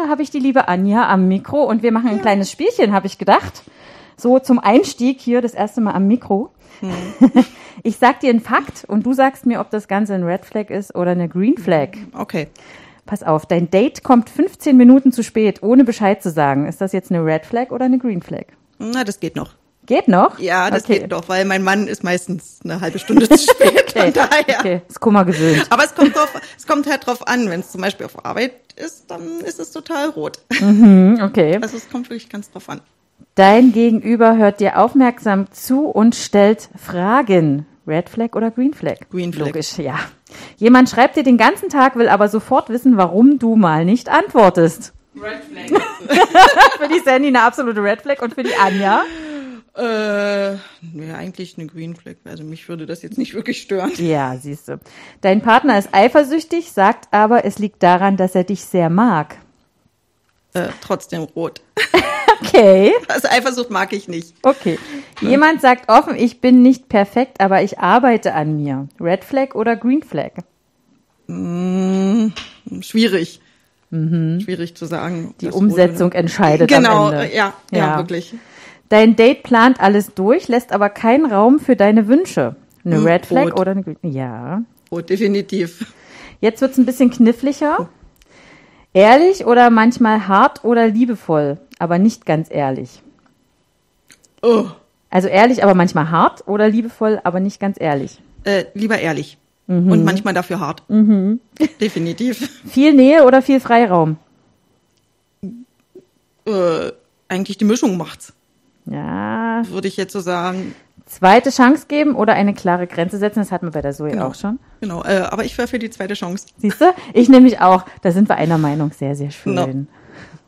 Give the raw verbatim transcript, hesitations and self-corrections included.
habe ich die liebe Anja am Mikro und wir machen ein ja. kleines Spielchen, habe ich gedacht. So zum Einstieg hier, das erste Mal am Mikro. Hm. Ich sag dir einen Fakt und du sagst mir, ob das Ganze ein Red Flag ist oder eine Green Flag. Okay. Pass auf, dein Date kommt fünfzehn Minuten zu spät, ohne Bescheid zu sagen. Ist das jetzt eine Red Flag oder eine Green Flag? Na, das geht noch. Geht noch? Ja, das okay. geht noch, weil mein Mann ist meistens eine halbe Stunde zu spät. Okay. Von daher. Okay, ist Kummer gewöhnt. Aber es kommt drauf, es kommt halt drauf an, wenn es zum Beispiel auf Arbeit ist, dann ist es total rot. Mhm, okay. Also es kommt wirklich ganz drauf an. Dein Gegenüber hört dir aufmerksam zu und stellt Fragen. Red Flag oder Green Flag? Green Flag. Logisch, ja. Jemand schreibt dir den ganzen Tag, will aber sofort wissen, warum du mal nicht antwortest. Red Flag. Für die Sandy eine absolute Red Flag und für die Anja? Äh, ja, eigentlich eine Green Flag. Also mich würde das jetzt nicht wirklich stören. Ja, siehst du. Dein Partner ist eifersüchtig, sagt aber, es liegt daran, dass er dich sehr mag. Äh, trotzdem rot. Okay. Also Eifersucht mag ich nicht. Okay. Jemand sagt offen, ich bin nicht perfekt, aber ich arbeite an mir. Red Flag oder Green Flag? Mm, schwierig. Mhm. Schwierig zu sagen. Die Umsetzung wurde... entscheidet genau, am Ende. Genau, ja, ja, ja, wirklich. Dein Date plant alles durch, lässt aber keinen Raum für deine Wünsche. Eine hm, Red Flag rot. oder eine Green? Ja. Rot, definitiv. Jetzt wird's ein bisschen kniffliger. Oh. Ehrlich oder manchmal hart oder liebevoll, aber nicht ganz ehrlich. Oh. Also ehrlich, aber manchmal hart oder liebevoll, aber nicht ganz ehrlich. Äh, lieber ehrlich. Mhm. Und manchmal dafür hart. Mhm. Definitiv. Viel Nähe oder viel Freiraum? Äh, eigentlich die Mischung macht's. Ja. Würde ich jetzt so sagen. Zweite Chance geben oder eine klare Grenze setzen, das hatten wir bei der Zoe genau. auch schon. Genau, äh, aber ich wäre für die zweite Chance. Siehst du? Ich nämlich auch. Da sind wir einer Meinung. Sehr, sehr schön. No.